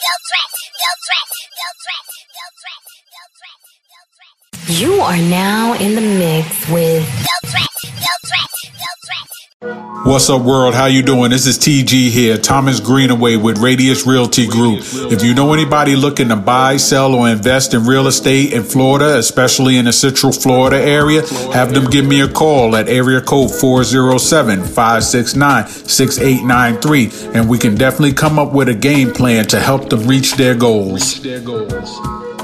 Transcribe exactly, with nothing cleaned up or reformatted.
You are now in the mix with What's up, world? How you doing? This is T G here, Thomas Greenaway with Radius Realty Group. If you know anybody looking to buy, sell, or invest in real estate in Florida, especially in the Central Florida area, have them give me a call at area code four oh seven, five six nine, six eight nine three, and we can definitely come up with a game plan to help them reach their goals.